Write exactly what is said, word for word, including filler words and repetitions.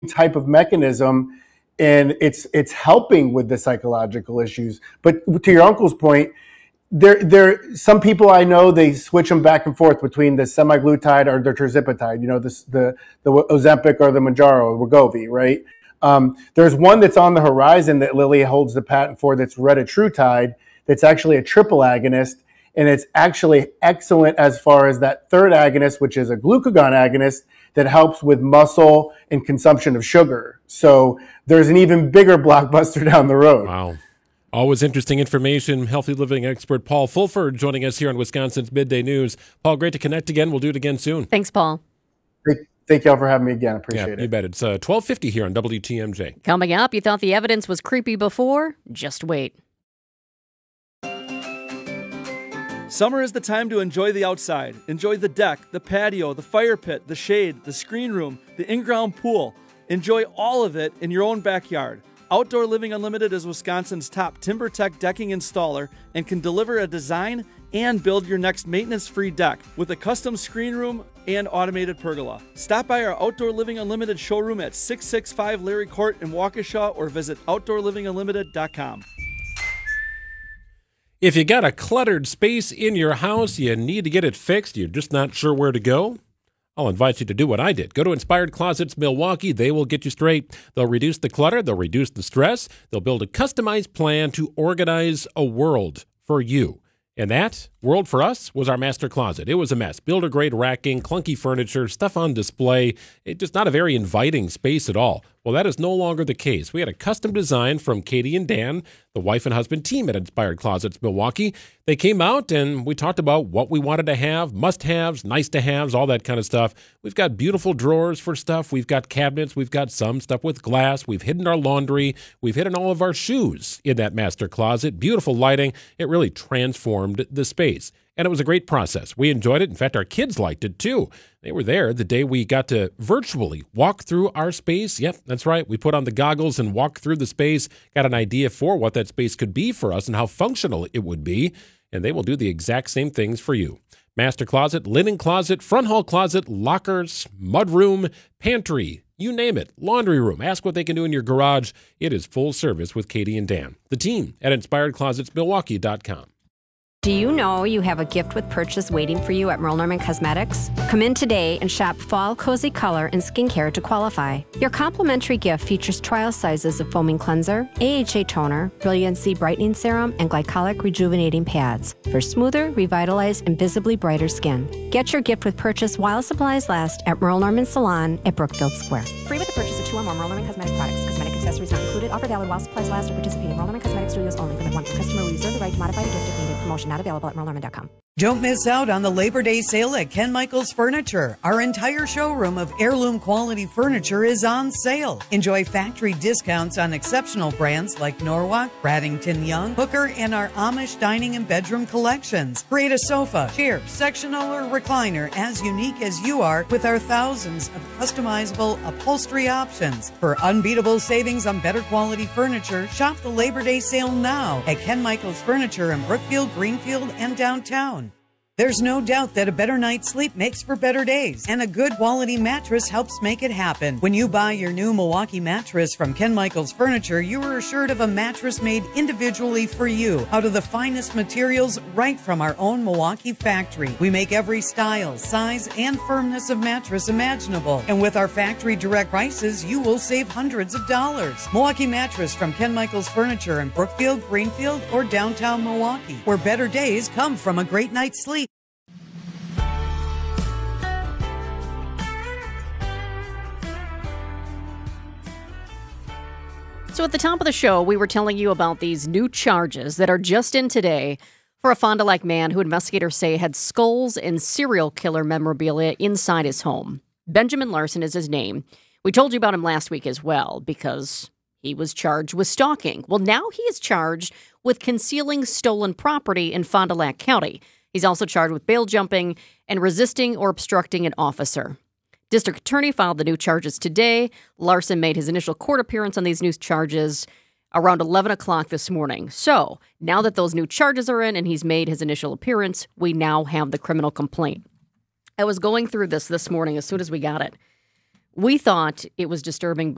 type of mechanism, and it's it's helping with the psychological issues. But to your uncle's point, there there some people I know, they switch them back and forth between the semaglutide or the tirzepatide, you know, this the the Ozempic or the Mounjaro or Wegovy, right? Um, there's one that's on the horizon that Lilly holds the patent for, that's retatrutide, that's actually a triple agonist, and it's actually excellent as far as that third agonist, which is a glucagon agonist that helps with muscle and consumption of sugar. So there's an even bigger blockbuster down the road. Wow. Always interesting information. Healthy living expert Paul Fulford joining us here on Wisconsin's Midday News. Paul, great to connect again. We'll do it again soon. Thanks, Paul. Thank, thank y'all for having me again. Appreciate yeah, it. You bet. It's uh, twelve fifty here on W T M J. Coming up, you thought the evidence was creepy before? Just wait. Summer is the time to enjoy the outside. Enjoy the deck, the patio, the fire pit, the shade, the screen room, the in-ground pool. Enjoy all of it in your own backyard. Outdoor Living Unlimited is Wisconsin's top TimberTech decking installer and can deliver a design and build your next maintenance-free deck with a custom screen room and automated pergola. Stop by our Outdoor Living Unlimited showroom at six sixty-five Larry Court in Waukesha or visit outdoor living unlimited dot com. If you got a cluttered space in your house, you need to get it fixed, you're just not sure where to go, I'll invite you to do what I did. Go to Inspired Closets Milwaukee. They will get you straight. They'll reduce the clutter. They'll reduce the stress. They'll build a customized plan to organize a world for you. And that world for us was our master closet. It was a mess. Builder-grade racking, clunky furniture, stuff on display. It just not a very inviting space at all. Well, that is no longer the case. We had a custom design from Katie and Dan, the wife and husband team at Inspired Closets Milwaukee. They came out and we talked about what we wanted to have, must-haves, nice-to-haves, all that kind of stuff. We've got beautiful drawers for stuff. We've got cabinets. We've got some stuff with glass. We've hidden our laundry. We've hidden all of our shoes in that master closet. Beautiful lighting. It really transformed the space. And it was a great process. We enjoyed it. In fact, our kids liked it too. They were there the day we got to virtually walk through our space. Yep, that's right. We put on the goggles and walked through the space, got an idea for what that space could be for us and how functional it would be. And they will do the exact same things for you. Master closet, linen closet, front hall closet, lockers, mudroom, pantry, you name it, laundry room. Ask what they can do in your garage. It is full service with Katie and Dan, the team at inspired closets milwaukee dot com. Do you know you have a gift with purchase waiting for you at Merle Norman Cosmetics? Come in today and shop Fall Cozy Color and Skincare to qualify. Your complimentary gift features trial sizes of foaming cleanser, A H A toner, Brilliancy brightening serum, and glycolic rejuvenating pads for smoother, revitalized, and visibly brighter skin. Get your gift with purchase while supplies last at Merle Norman Salon at Brookfield Square. Free with the purchase of two or more Merle Norman Cosmetic products. Cosmetic accessories not included. Offer valid while supplies last or participating Merle Norman Cosmetic Studios only. Limit one per customer. We reserve the right to modify the gift if needed. Promotion not available at merle norman dot com. Don't miss out on the Labor Day sale at Ken Michaels Furniture. Our entire showroom of heirloom quality furniture is on sale. Enjoy factory discounts on exceptional brands like Norwalk, Bradington Young, Hooker, and our Amish dining and bedroom collections. Create a sofa, chair, sectional, or recliner as unique as you are with our thousands of customizable upholstery options. For unbeatable savings on better quality furniture, shop the Labor Day sale now at Ken Michaels Furniture in Brookfield, Greenfield, and downtown. There's no doubt that a better night's sleep makes for better days, and a good quality mattress helps make it happen. When you buy your new Milwaukee mattress from Ken Michaels Furniture, you are assured of a mattress made individually for you out of the finest materials right from our own Milwaukee factory. We make every style, size, and firmness of mattress imaginable, and with our factory direct prices, you will save hundreds of dollars. Milwaukee mattress from Ken Michaels Furniture in Brookfield, Greenfield, or downtown Milwaukee, where better days come from a great night's sleep. So at the top of the show, we were telling you about these new charges that are just in today for a Fond du Lac man who investigators say had skulls and serial killer memorabilia inside his home. Benjamin Larson is his name. We told you about him last week as well because he was charged with stalking. Well, now he is charged with concealing stolen property in Fond du Lac County. He's also charged with bail jumping and resisting or obstructing an officer. District Attorney filed the new charges today. Larson made his initial court appearance on these new charges around eleven o'clock this morning. So now that those new charges are in and he's made his initial appearance, we now have the criminal complaint. I was going through this this morning as soon as we got it. We thought it was disturbing